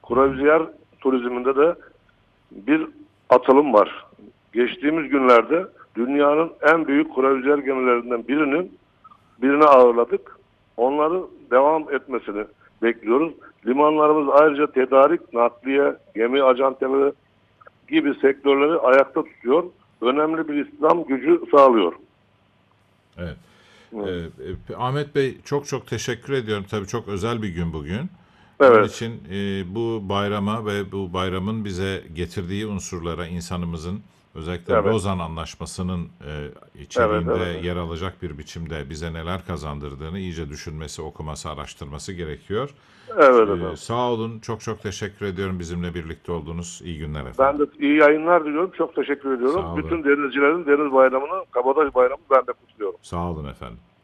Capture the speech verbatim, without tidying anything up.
Kruvazyer turizminde de bir atılım var. Geçtiğimiz günlerde dünyanın en büyük kruvazyer gemilerinden birinin birini ağırladık. Onların devam etmesini bekliyoruz. Limanlarımız ayrıca tedarik, nakliye, gemi ajanteleri gibi sektörleri ayakta tutuyor. Önemli bir istihdam gücü sağlıyor. Evet. Ee, Ahmet Bey, çok çok teşekkür ediyorum. Tabii çok özel bir gün bugün. Onun Evet, için e, bu bayrama ve bu bayramın bize getirdiği unsurlara, insanımızın özellikle evet, Lozan Anlaşması'nın e, evet, içeriğinde evet. yer alacak bir biçimde bize neler kazandırdığını iyice düşünmesi, okuması, araştırması gerekiyor. Evet Ee, efendim. sağ olun, çok çok teşekkür ediyorum bizimle birlikte olduğunuz. İyi günler Ben efendim. de iyi yayınlar diliyorum. Çok teşekkür ediyorum. Sağ olun, Bütün denizcilerin deniz bayramını, Kabataş bayramı ben de kutluyorum. sağ olun efendim.